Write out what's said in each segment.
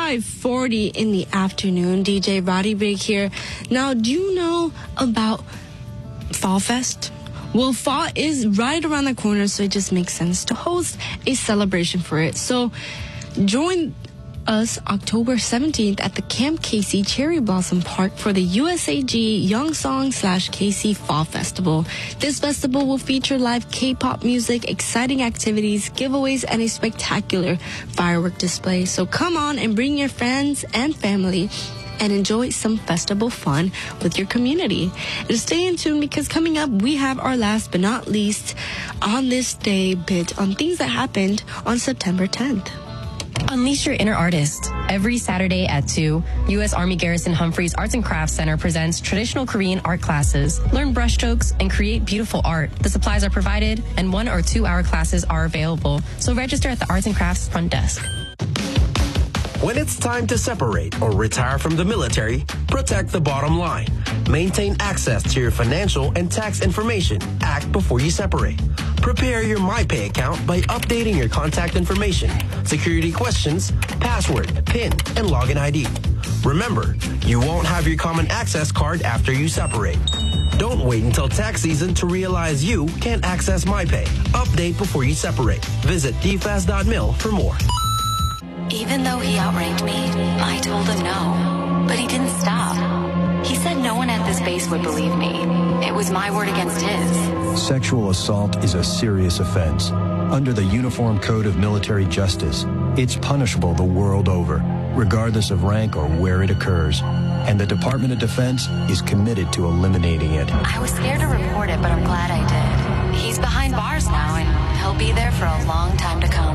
5:40 in the afternoon. DJ Roddy Big here. Now, do you know about Fall Fest? Well, fall is right around the corner, so it just makes sense to host a celebration for it. So join us October 17th at the Camp Casey Cherry Blossom Park for the USAG Young Song / Casey Fall Festival. This festival will feature live K-pop music, exciting activities, giveaways, and a spectacular firework display. So come on and bring your friends and family and enjoy some festival fun with your community. And stay in tune because coming up, we have our last but not least on this day bit on things that happened on September 10th. Unleash your inner artist. Every Saturday at 2, U.S. Army Garrison Humphreys Arts and Crafts Center presents traditional Korean art classes. Learn brushstrokes and create beautiful art. The supplies are provided and 1 or 2 hour classes are available. So register at the Arts and Crafts front desk. When it's time to separate or retire from the military, protect the bottom line. Maintain access to your financial and tax information. Act before you separate. Prepare your MyPay account by updating your contact information, security questions, password, PIN, and login ID. Remember, you won't have your common access card after you separate. Don't wait until tax season to realize you can't access MyPay. Update before you separate. Visit dfas.mil for more. Even though he outranked me, I told him no. But he didn't stop. He said no one at this base would believe me. It was my word against his. Sexual assault is a serious offense. Under the Uniform Code of Military Justice, it's punishable the world over, regardless of rank or where it occurs. And the Department of Defense is committed to eliminating it. I was scared to report it, but I'm glad I did. He's behind bars now, and he'll be there for a long time to come.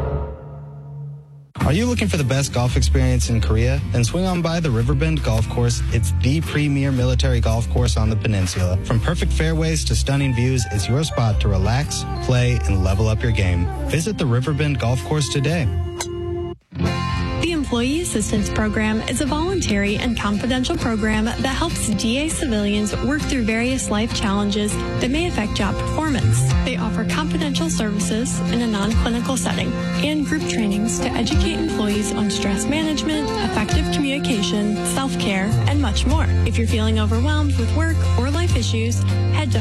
Are you looking for the best golf experience in Korea? Then swing on by the Riverbend Golf Course. It's the premier military golf course on the peninsula. From perfect fairways to stunning views, it's your spot to relax, play, and level up your game. Visit the Riverbend Golf Course today. The Employee Assistance Program is a voluntary and confidential program that helps DA civilians work through various life challenges that may affect job performance. They offer confidential services in a non-clinical setting and group trainings to educate employees on stress management, effective communication, self-care, and much more. If you're feeling overwhelmed with work or life issues, head to